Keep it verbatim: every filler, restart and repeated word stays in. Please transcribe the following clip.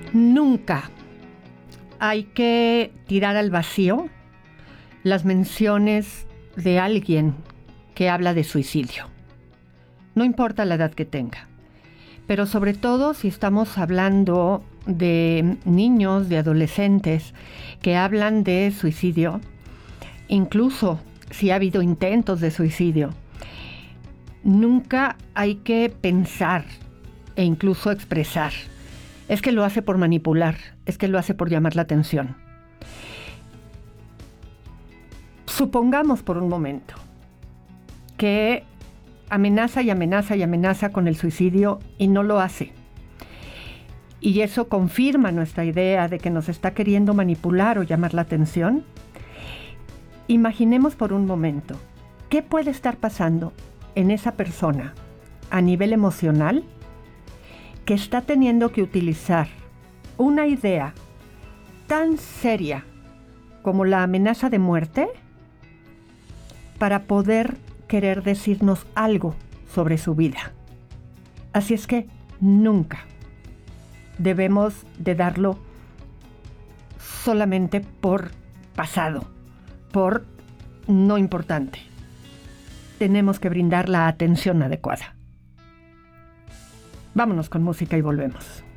Nunca hay que tirar al vacío las menciones de alguien que habla de suicidio. No importa la edad que tenga, pero sobre todo si estamos hablando de niños, de adolescentes que hablan de suicidio, incluso si ha habido intentos de suicidio, nunca hay que pensar e incluso expresar: es que lo hace por manipular, es que lo hace por llamar la atención. Supongamos por un momento que amenaza y amenaza y amenaza con el suicidio y no lo hace. Y eso confirma nuestra idea de que nos está queriendo manipular o llamar la atención. Imaginemos por un momento qué puede estar pasando en esa persona a nivel emocional, que está teniendo que utilizar una idea tan seria como la amenaza de muerte para poder querer decirnos algo sobre su vida. Así es que nunca debemos de darlo solamente por pasado, por no importante. Tenemos que brindar la atención adecuada. Vámonos con música y volvemos.